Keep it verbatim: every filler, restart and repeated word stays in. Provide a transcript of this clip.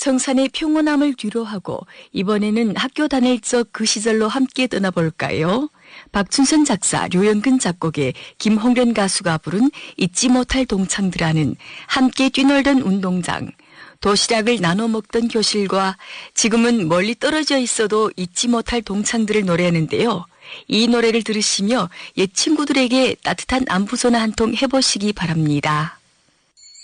청산의 평온함을 뒤로하고 이번에는 학교 다닐 적 그 시절로 함께 떠나볼까요? 박춘선 작사, 류영근 작곡의 김홍련 가수가 부른 잊지 못할 동창들하는 함께 뛰놀던 운동장, 도시락을 나눠 먹던 교실과 지금은 멀리 떨어져 있어도 잊지 못할 동창들을 노래하는데요. 이 노래를 들으시며 옛 친구들에게 따뜻한 안부 전화 한 통 해보시기 바랍니다.